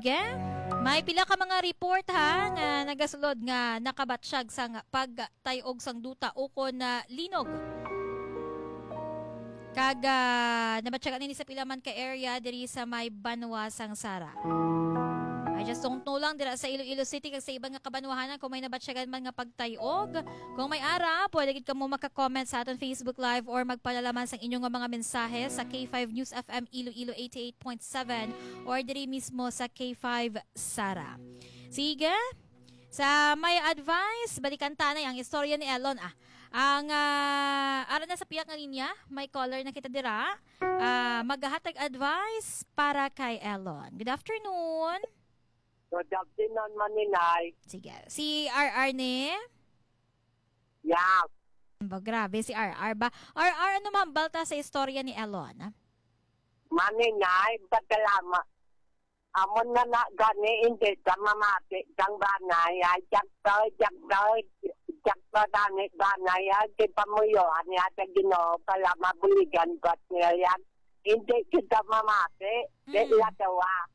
Sige. May pila ka mga report ha nga nagasulod nga nakabatsyag sang pagtayog sang duta ukon na linog. Kaga nabatsyagan nini sa pila man ka area diri sa may Banwa sang Sara. I just don't know lang dira sa Iloilo City kag sa ibang nga kabanwahanan kung may nabatsyagan man nga pagtayog. Kung may ara, pwede gid kamo maka-comment sa aton Facebook Live or magpalalaman sa inyong mga mensahe sa K5 News FM Iloilo 88.7 or diri mismo sa K5 Sara. Sige. Sa may advice, balikan tanay ang istorya ni Elon. Ang ara na sa piyak nga linya, may caller na kita dira. Maghahatag advice para kay Elon. Good afternoon. Good afternoon, Maninay. Sige. Si RR ni? Yeah. Grabe, si RR ba? RR, ano ma'am balta sa istorya ni Elon? Maninay, bagalama. Amon na gani, hindi ka mamati, kang banay, ay jakto, dani, banay, ay di pamuyoan, yata ginoo, pala mabuligan ko at ngayon. Hindi kita mamati, di latawa.